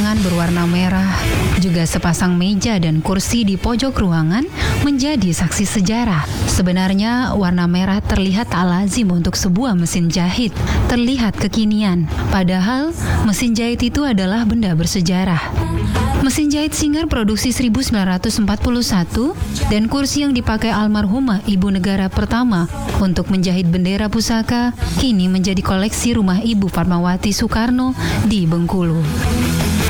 ruangan berwarna merah, juga sepasang meja dan kursi di pojok ruangan menjadi saksi sejarah. Sebenarnya warna merah terlihat tak lazim untuk sebuah mesin jahit, terlihat kekinian. Padahal mesin jahit itu adalah benda bersejarah. Mesin jahit Singer produksi 1941 dan kursi yang dipakai almarhumah Ibu Negara pertama untuk menjahit bendera pusaka kini menjadi koleksi rumah Ibu Fatmawati Soekarno di Bengkulu.